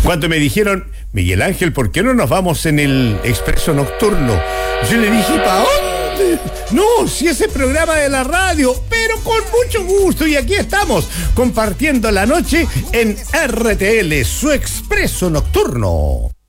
Cuando me dijeron, Miguel Ángel, ¿por qué no nos vamos en el expreso nocturno? Yo le dije, ¿para dónde? No, si es el programa de la radio, pero con mucho gusto. Y aquí estamos, compartiendo la noche en RTL, su expreso nocturno.